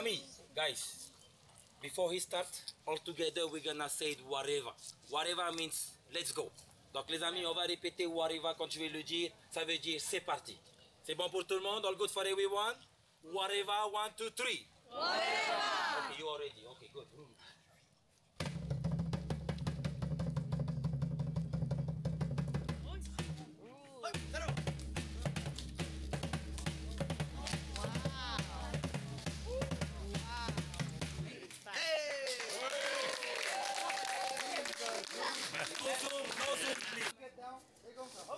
amis, guys, before he starts, all together we're gonna say whatever. Whatever means let's go. Donc les amis, on va répéter whatever quand je vais le dire. Ça veut dire c'est parti. C'est bon pour tout le monde? All good for everyone? Whatever, 1, 2, 3. Whatever! Okay, you are ready. Okay, good. Get down. There goes the hook.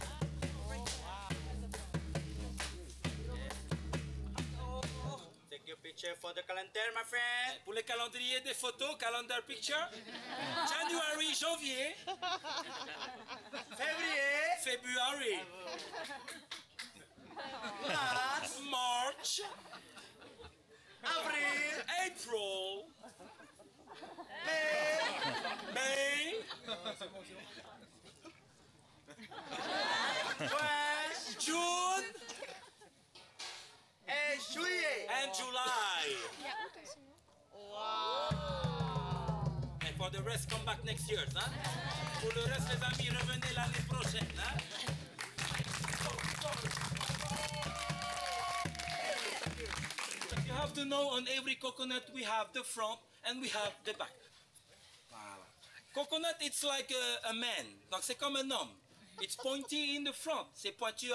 Take your picture for the calendar, my friend. Pour le calendrier des photos, calendar picture. January, janvier. Février. February. March. Avril. April. Mai. May. Juin. June. Et juillet. And July. And for the rest, come back next year, hein? Pour le reste, les amis, revenez l'année prochaine, hein? You have to know on every coconut we have the front and we have the back. Voilà. Coconut, it's like a man. Donc c'est comme un homme. It's pointy in the front. C'est pointu